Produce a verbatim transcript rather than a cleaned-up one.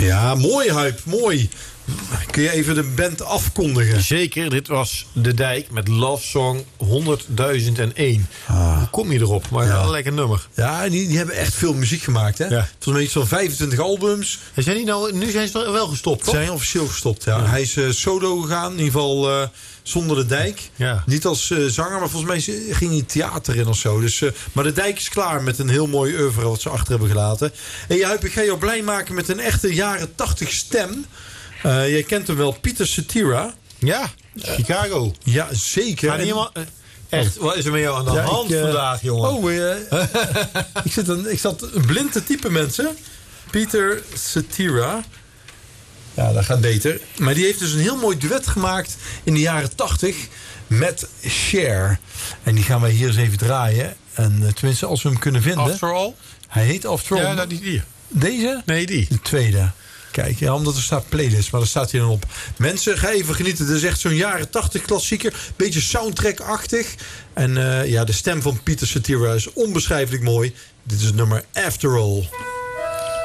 Ja, mooi Huip, mooi. Kun je even de band afkondigen? Zeker, dit was De Dijk met Love Song honderdduizend één. Ah. Hoe kom je erop? Maar Ja. wel een lekker nummer. Ja, die, die hebben echt veel muziek gemaakt, hè? Ja. Volgens mij iets van vijfentwintig albums. En zijn die nou, nu zijn ze wel gestopt, toch? Zijn officieel gestopt, ja. Ja. Hij is uh, solo gegaan, in ieder geval uh, zonder De Dijk. Ja. Niet als uh, zanger, maar volgens mij ging hij theater in of zo. Dus, uh, maar De Dijk is klaar met een heel mooi oeuvre wat ze achter hebben gelaten. En ja, Huip, ik ga jou blij maken met een echte jaren tachtig stem. Uh, jij kent hem wel, Peter Cetera. Ja, Chicago. Ja, zeker. Ga niet helemaal, uh, echt, wat is er met jou aan de Ja, hand ik, uh, vandaag, jongen? Oh, uh, ik, zit een, ik zat blind te typen, mensen. Peter Cetera. Ja, dat gaat beter. Maar die heeft dus een heel mooi duet gemaakt in de jaren tachtig met Cher. En die gaan wij hier eens even draaien. En uh, tenminste, als we hem kunnen vinden. After All? Hij heet After All. Ja, nou, die, die. Deze? Nee, die. De tweede. Kijk, ja, omdat er staat playlist, maar daar staat hij dan op. Mensen, ga even genieten. Dit is echt zo'n jaren tachtig klassieker. Beetje soundtrack-achtig. En uh, ja, de stem van Peter Cetera is onbeschrijfelijk mooi. Dit is het nummer After All.